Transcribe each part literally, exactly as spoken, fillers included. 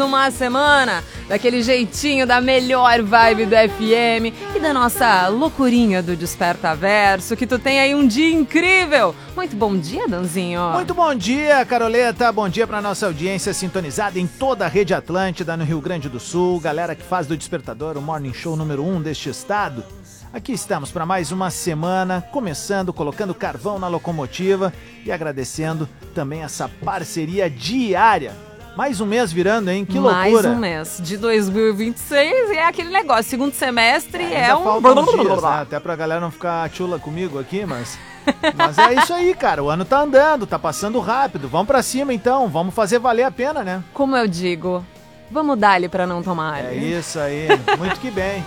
uma semana daquele jeitinho da melhor vibe do F M e da nossa loucurinha do Desperta Verso, que tu tem aí um dia incrível. Muito bom dia, Danzinho. Muito bom dia, Caroleta. Bom dia pra nossa audiência sintonizada em toda a rede Atlântida, no Rio Grande do Sul. Galera que faz do Despertador o morning show número um deste estado. Aqui estamos para mais uma semana, começando, colocando carvão na locomotiva e agradecendo também essa parceria diária. Mais um mês virando, hein? Que loucura! Mais um mês de dois mil e vinte e seis e é aquele negócio, segundo semestre é, é um... faltam uns dias, né? Até pra galera não ficar chula comigo aqui, mas... mas é isso aí, cara, o ano tá andando, tá passando rápido. Vamos pra cima então, vamos fazer valer a pena, né? Como eu digo, vamos dar-lhe pra não tomar. É isso aí, muito que bem.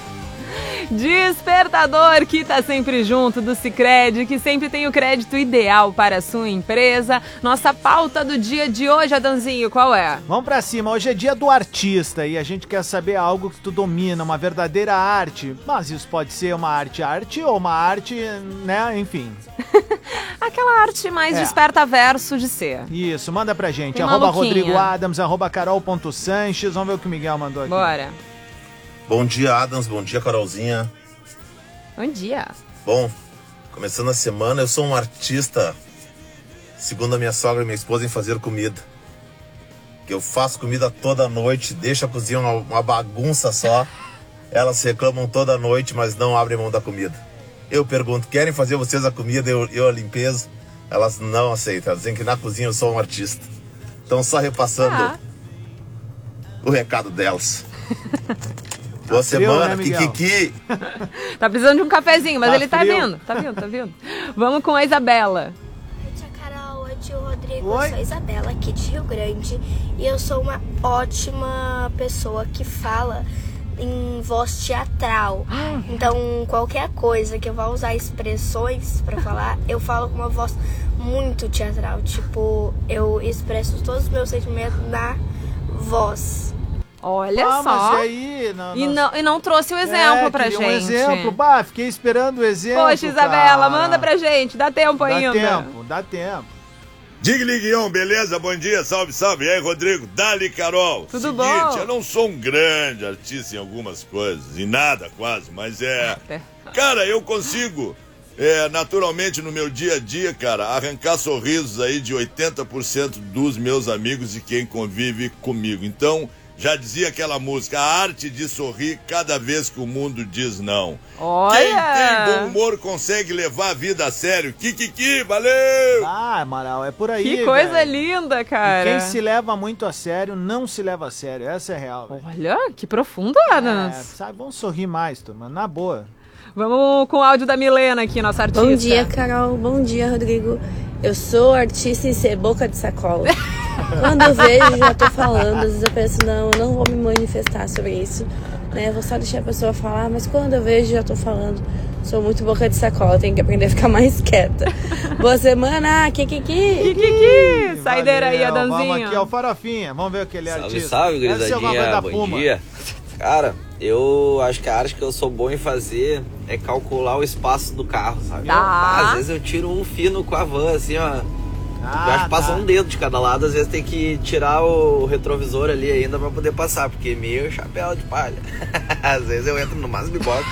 Despertador, que tá sempre junto do Sicredi, que sempre tem o crédito ideal para a sua empresa. Nossa pauta do dia de hoje, Adanzinho, qual é? Vamos pra cima, hoje é dia do artista e a gente quer saber algo que tu domina, uma verdadeira arte. Mas isso pode ser uma arte-arte ou uma arte, né, enfim. Aquela arte mais é. Desperta verso de ser. Isso, manda pra gente, tem arroba Rodrigo Adams, arroba carol.sanches, vamos ver o que o Miguel mandou aqui. Bora. Bom dia, Adams. Bom dia, Carolzinha. Bom dia. Bom, começando a semana, eu sou um artista, segundo a minha sogra e minha esposa, em fazer comida. Que eu faço comida toda noite, deixo a cozinha uma, uma bagunça só. Elas reclamam toda noite, mas não abrem mão da comida. Eu pergunto, querem fazer vocês a comida e eu, eu a limpeza? Elas não aceitam, elas dizem que na cozinha eu sou um artista. Então, só repassando ah. o recado delas. Boa tá semana, frio, né, Kikiki. Tá precisando de um cafezinho, mas tá ele tá frio. vindo, tá vindo, tá vindo. Vamos com a Isabela. Oi, tia Carol, oi, tio Rodrigo. Oi. Eu sou a Isabela, aqui de Rio Grande. E eu sou uma ótima pessoa que fala em voz teatral. Então, qualquer coisa que eu vá usar expressões pra falar, eu falo com uma voz muito teatral. Tipo, eu expresso todos os meus sentimentos na voz. Olha ah, só. Mas aí, não, e, não, e não trouxe o exemplo é, pra gente. Um exemplo, bah, fiquei esperando o exemplo. Poxa, Isabela, cara. manda pra gente, dá tempo dá ainda. Dá tempo, dá tempo. Diga-lhe, Guião, beleza? Bom dia, salve, salve. E aí, Rodrigo? Dali, Carol. Tudo Seguinte, bom? Eu não sou um grande artista em algumas coisas, em nada quase, mas é... Cara, eu consigo, é, naturalmente no meu dia a dia, cara, arrancar sorrisos aí de oitenta por cento dos meus amigos e quem convive comigo. Então... Já dizia aquela música, a arte de sorrir cada vez que o mundo diz não. Olha! Quem tem bom humor consegue levar a vida a sério. Kikiki, valeu! Ah, Amaral, é por aí, Que coisa velho. linda, cara. E quem se leva muito a sério, não se leva a sério. Essa é real, velho. Olha, que profundo, Adams. É, sabe, vamos sorrir mais, turma, na boa. Vamos com o áudio da Milena aqui, nossa artista. Bom dia, Carol. Bom dia, Rodrigo. Eu sou artista em ser boca de sacola. Quando eu vejo, já tô falando. Às vezes eu penso, não, eu não vou me manifestar sobre isso, né? Vou só deixar a pessoa falar, mas quando eu vejo, já tô falando. Sou muito boca de sacola, tenho que aprender a ficar mais quieta. Boa semana, Kikiki! Kikiki! Saideira aí, Adanzinho. Vamos aqui, ó, o Farofinha. Vamos ver aquele salve, artista. Salve, salve, gurizadinha. Bom Puma. dia. Cara, eu acho que a arte que eu sou bom em fazer é calcular o espaço do carro, sabe? Tá. Às vezes eu tiro um fino com a van, assim, ó. Ah, eu acho que passa tá. um dedo de cada lado, às vezes tem que tirar o retrovisor ali ainda pra poder passar, porque meio chapéu de palha. Às vezes eu entro no mais biboca.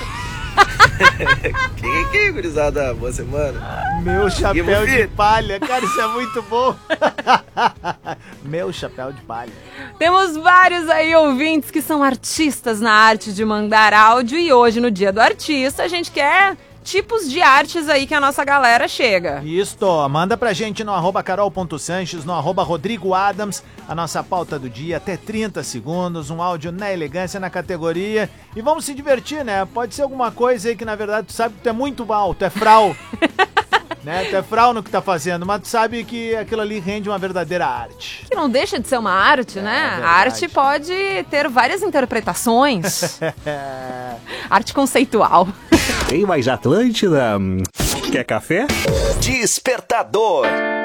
Que que, gurizada? Boa semana. Meu chapéu meu de palha, cara, isso é muito bom. Meu chapéu de palha. Temos vários aí ouvintes que são artistas na arte de mandar áudio e hoje, no Dia do Artista, a gente quer tipos de artes aí que a nossa galera chega. Isto, manda pra gente no arroba carol.sanches, no arroba Rodrigo Adams, a nossa pauta do dia, até trinta segundos, um áudio na elegância, na categoria, e vamos se divertir, né? Pode ser alguma coisa aí que na verdade tu sabe que tu é muito mal, tu é frau, né? Tu é frau no que tá fazendo, mas tu sabe que aquilo ali rende uma verdadeira arte. Que não deixa de ser uma arte, É, né? verdade. A arte pode ter várias interpretações. Arte conceitual. Tem mais Atlântida? Quer café? Despertador.